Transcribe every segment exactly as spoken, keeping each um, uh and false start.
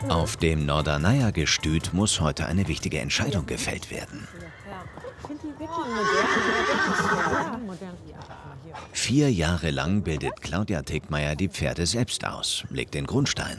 Auf dem Norderney-Gestüt muss heute eine wichtige Entscheidung gefällt werden. Vier Jahre lang bildet Claudia Tickmeyer die Pferde selbst aus, legt den Grundstein.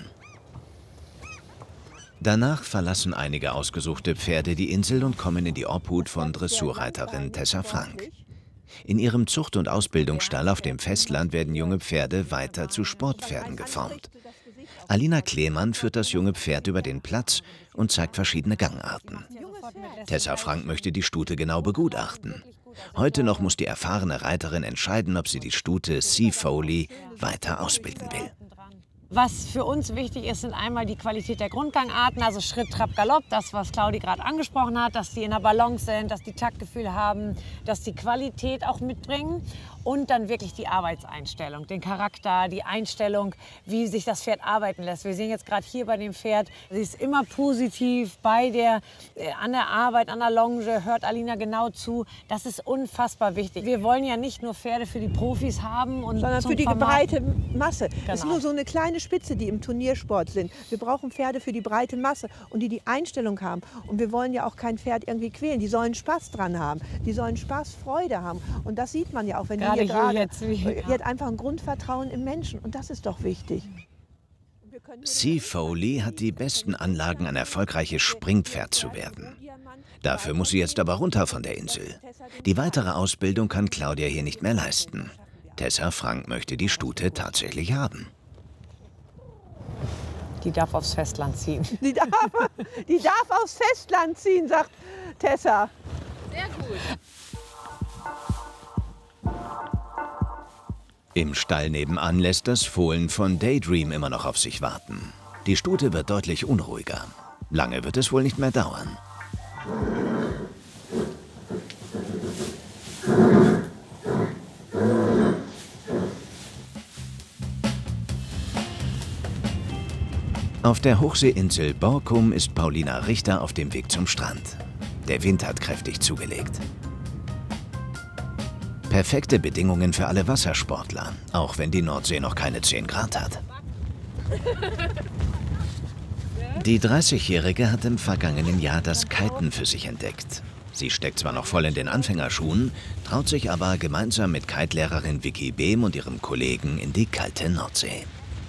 Danach verlassen einige ausgesuchte Pferde die Insel und kommen in die Obhut von Dressurreiterin Tessa Frank. In ihrem Zucht- und Ausbildungsstall auf dem Festland werden junge Pferde weiter zu Sportpferden geformt. Alina Kleemann führt das junge Pferd über den Platz und zeigt verschiedene Gangarten. Tessa Frank möchte die Stute genau begutachten. Heute noch muss die erfahrene Reiterin entscheiden, ob sie die Stute Sea Foley weiter ausbilden will. Was für uns wichtig ist, sind einmal die Qualität der Grundgangarten, also Schritt, Trab, Galopp, das, was Claudi gerade angesprochen hat, dass die in der Balance sind, dass die Taktgefühl haben, dass die Qualität auch mitbringen und dann wirklich die Arbeitseinstellung, den Charakter, die Einstellung, wie sich das Pferd arbeiten lässt. Wir sehen jetzt gerade hier bei dem Pferd, sie ist immer positiv bei der, äh, an der Arbeit, an der Longe, hört Alina genau zu. Das ist unfassbar wichtig. Wir wollen ja nicht nur Pferde für die Profis haben, und sondern zum für die Vermarkten. breite Masse. Genau. Das ist nur so eine kleine Spitze, die im Turniersport sind. Wir brauchen Pferde für die breite Masse und die die Einstellung haben. Und wir wollen ja auch kein Pferd irgendwie quälen. Die sollen Spaß dran haben. Die sollen Spaß, Freude haben. Und das sieht man ja auch, wenn Gerade die hier hier gerade... jetzt, wie- Die hat einfach ein Grundvertrauen im Menschen. Und das ist doch wichtig. Sea Foley hat die besten Anlagen, ein erfolgreiches Springpferd zu werden. Dafür muss sie jetzt aber runter von der Insel. Die weitere Ausbildung kann Claudia hier nicht mehr leisten. Tessa Frank möchte die Stute tatsächlich haben. Die darf aufs Festland ziehen. Die darf, die darf aufs Festland ziehen, sagt Tessa. Sehr gut. Im Stall nebenan lässt das Fohlen von Daydream immer noch auf sich warten. Die Stute wird deutlich unruhiger. Lange wird es wohl nicht mehr dauern. Auf der Hochseeinsel Borkum ist Paulina Richter auf dem Weg zum Strand. Der Wind hat kräftig zugelegt. Perfekte Bedingungen für alle Wassersportler, auch wenn die Nordsee noch keine zehn Grad hat. Die dreißigjährige hat im vergangenen Jahr das Kiten für sich entdeckt. Sie steckt zwar noch voll in den Anfängerschuhen, traut sich aber gemeinsam mit Kitelehrerin Vicky Behm und ihrem Kollegen in die kalte Nordsee.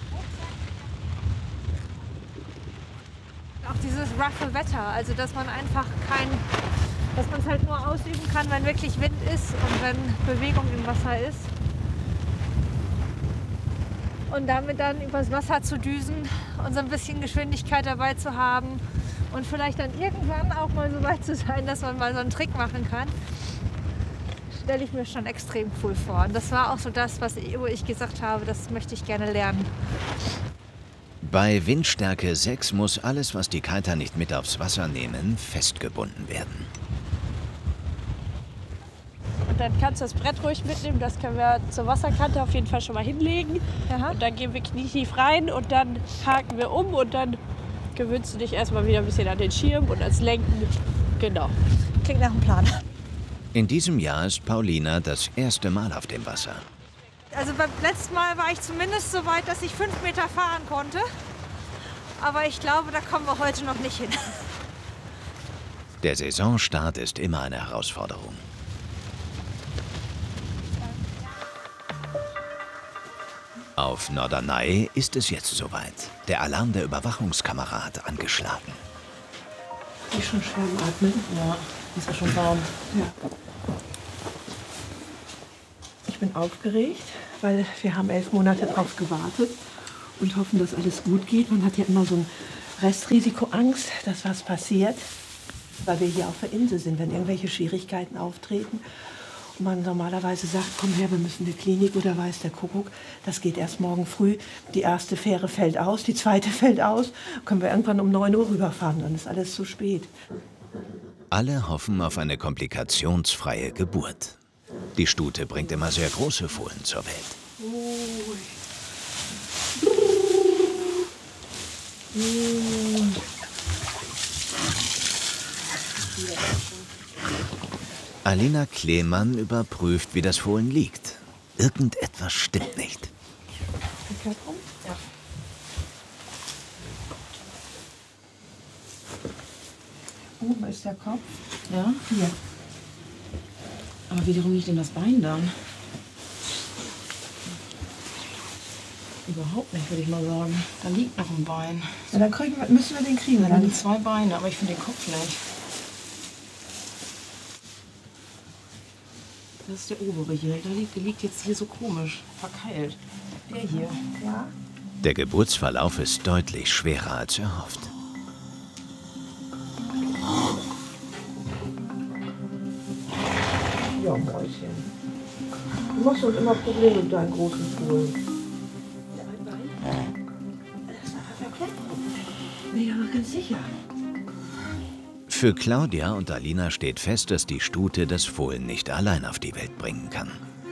Auch dieses roughe Wetter, also dass man einfach kein, dass man es halt nur ausüben kann, wenn wirklich Wind ist und wenn Bewegung im Wasser ist. Und damit dann übers Wasser zu düsen und so ein bisschen Geschwindigkeit dabei zu haben und vielleicht dann irgendwann auch mal so weit zu sein, dass man mal so einen Trick machen kann, stelle ich mir schon extrem cool vor. Und das war auch so das, was ich, wo ich gesagt habe, das möchte ich gerne lernen. Bei Windstärke sechs muss alles, was die Kiter nicht mit aufs Wasser nehmen, festgebunden werden. Und dann kannst du das Brett ruhig mitnehmen, das können wir zur Wasserkante auf jeden Fall schon mal hinlegen. Aha. Und dann gehen wir knietief rein und dann haken wir um und dann gewöhnst du dich erstmal wieder ein bisschen an den Schirm und ans Lenken. Genau. Klingt nach einem Plan. In diesem Jahr ist Paulina das erste Mal auf dem Wasser. Also beim letzten Mal war ich zumindest so weit, dass ich fünf Meter fahren konnte. Aber ich glaube, da kommen wir heute noch nicht hin. Der Saisonstart ist immer eine Herausforderung. Auf Norderney ist es jetzt soweit. Der Alarm der Überwachungskamera hat angeschlagen. Die ist schon schwer am Atmen. Ja, ist ja schon warm. Ja. Ich bin aufgeregt, weil wir haben elf Monate drauf gewartet und hoffen, dass alles gut geht. Man hat ja immer so ein Restrisiko, Angst, dass was passiert, weil wir hier auf der Insel sind, wenn irgendwelche Schwierigkeiten auftreten. Und man normalerweise sagt, komm her, wir müssen in die Klinik oder weiß der Kuckuck. Das geht erst morgen früh. Die erste Fähre fällt aus, die zweite fällt aus. Können wir irgendwann um neun Uhr rüberfahren, dann ist alles zu spät. Alle hoffen auf eine komplikationsfreie Geburt. Die Stute bringt immer sehr große Fohlen zur Welt. Alina Kleemann überprüft, wie das Fohlen liegt. Irgendetwas stimmt nicht. oben ist der Kopf. Ja? Hier. Aber wiederum liegt denn das Bein dann? Überhaupt nicht, würde ich mal sagen. Da liegt noch ein Bein. Ja, dann kriegen wir, müssen wir den kriegen. Da Dann. liegen zwei Beine, aber ich finde den Kopf nicht. Das ist der obere hier. Der liegt, der liegt jetzt hier so komisch, verkeilt. Der hier. Ja. Der Geburtsverlauf ist deutlich schwerer als erhofft. Ja, Mäuschen. Du machst uns immer Probleme mit deinen großen Fohlen. Das war verklemmt. Nee, aber ganz sicher. Für Claudia und Alina steht fest, dass die Stute das Fohlen nicht allein auf die Welt bringen kann.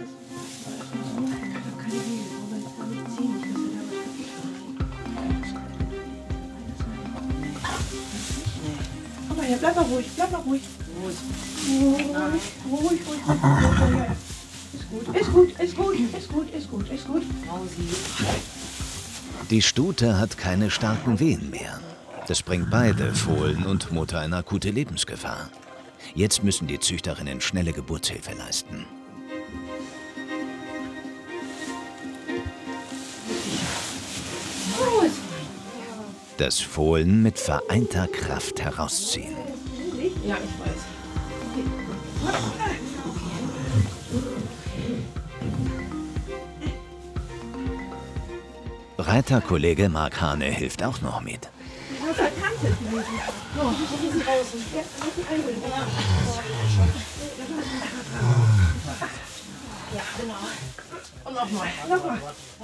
Komm mal her, bleib mal ruhig, bleib mal ruhig. Ruhig, ruhig, ruhig, ruhig. Ist gut, ist gut, ist gut, ist gut, ist gut, ist gut. Die Stute hat keine starken Wehen mehr. Das bringt beide, Fohlen und Mutter, in akute Lebensgefahr. Jetzt müssen die Züchterinnen schnelle Geburtshilfe leisten. Das Fohlen mit vereinter Kraft herausziehen. Ja, ich weiß. Reiterkollege Mark Hane hilft auch noch mit. Ja, genau. Und nochmal. Nochmal.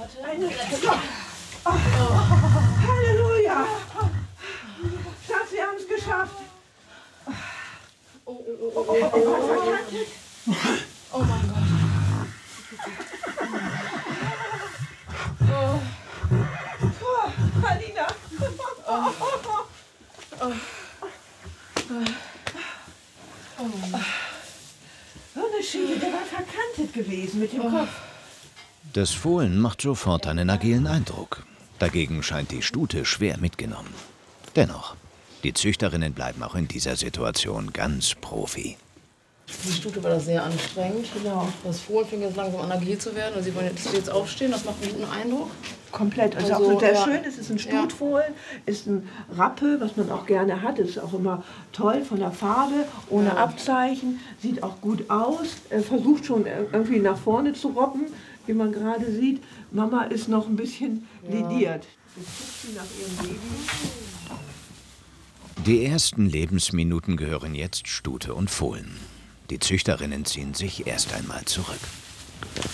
Oh, Halleluja. Schatz, wir haben es geschafft. Oh, oh, oh, oh, oh, oh, oh. Oh mein Gott. Oh. Oh, Alina. Oh. Oh. Oh mein Gott. So eine Schiene, der war verkantet gewesen mit dem Kopf. Das Fohlen macht sofort einen agilen Eindruck. Dagegen scheint die Stute schwer mitgenommen. Dennoch, die Züchterinnen bleiben auch in dieser Situation ganz Profi. Die Stute war das sehr anstrengend. Genau. Das Fohlen fing jetzt langsam an agil zu werden. Also sie wollen jetzt, jetzt aufstehen, das macht einen guten Eindruck. Komplett. Also, Also, auch total ja. schön. Es ist ein Stutfohlen, ist ein Rappe, was man auch gerne hat. Ist auch immer toll von der Farbe, ohne Ja. Abzeichen. Sieht auch gut aus. Er versucht schon irgendwie nach vorne zu robben, wie man gerade sieht. Mama ist noch ein bisschen lediert. Jetzt guckt sie nach ihrem Baby. Die ersten Lebensminuten gehören jetzt Stute und Fohlen. Die Züchterinnen ziehen sich erst einmal zurück.